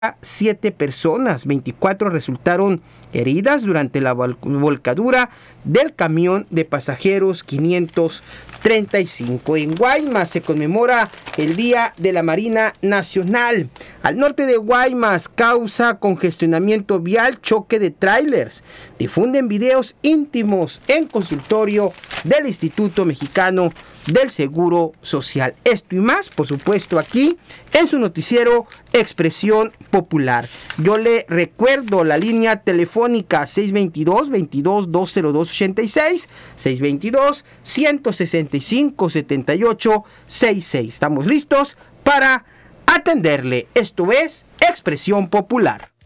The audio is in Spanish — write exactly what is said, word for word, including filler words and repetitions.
siete personas, veinticuatro resultaron heridas durante la volcadura del camión de pasajeros quinientos treinta y cinco. En Guaymas se conmemora el Día de la Marina Nacional. Al norte de Guaymas causa congestionamiento vial choque de tráilers. Difunden videos íntimos en consultorio del Instituto Mexicano del Seguro Social. Esto y más, por supuesto, aquí en su noticiero Expresión Popular. Yo le recuerdo la línea telefónica seis veintidós, veintidós, doscientos ochenta y seis, seis veintidós, ciento sesenta y cinco, setenta y ocho, sesenta y seis. Estamos listos para atenderle. Esto es Expresión Popular.